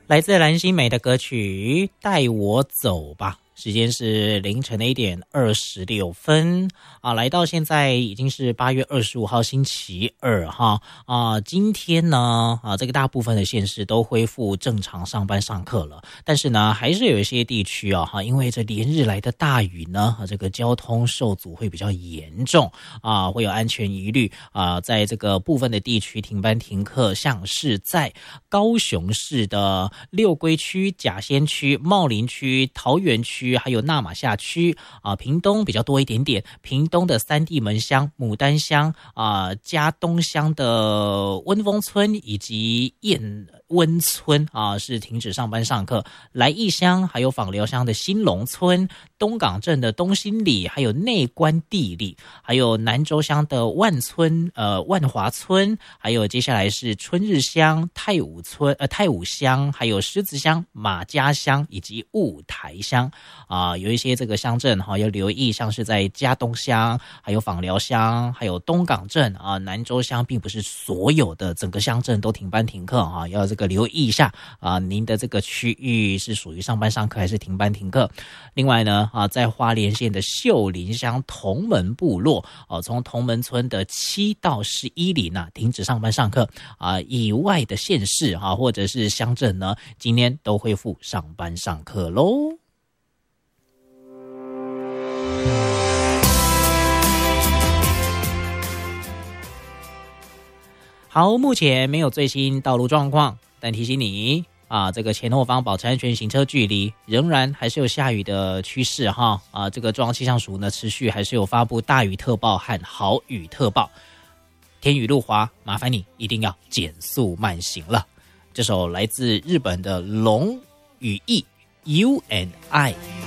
来自蓝心湄的歌曲《带我走吧》，时间是凌晨的1点26分啊，来到现在已经是8月25号星期二哈啊，今天呢这个大部分的县市都恢复正常上班上课了，但是呢还是有一些地区因为这连日来的大雨呢这个交通受阻会比较严重啊，会有安全疑虑啊，在这个部分的地区停班停课，像是在高雄市的六龟区、甲仙区、茂林区、桃园区还有那玛夏区啊，屏东比较多一点点，屏东的三地门乡、牡丹乡啊、嘉东乡的温丰村以及燕温村啊是停止上班上课，来义乡还有枋寮乡的新隆村、东港镇的东兴里还有内关地里，还有南州乡的万华村，还有接下来是春日乡、太武乡，还有狮子乡、马家乡以及雾台乡啊，有一些这个乡镇要留意，像是在嘉东乡、还有枋寮乡、还有东港镇啊、南州乡，并不是所有的整个乡镇都停班停课啊，要这个留意一下啊，您的这个区域是属于上班上课还是停班停课？另外呢在花莲县的秀林乡同门部落从同门村的7到11里呢停止上班上课啊，以外的县市或者是乡镇呢，今天都恢复上班上课喽。好，目前没有最新道路状况，但提醒你这个前后方保持安全行车距离，仍然还是有下雨的趋势这个中央气象署呢持续还是有发布大雨特报和豪雨特报，天雨路滑，麻烦你一定要减速慢行了。这首来自日本的龙与翼 You and I。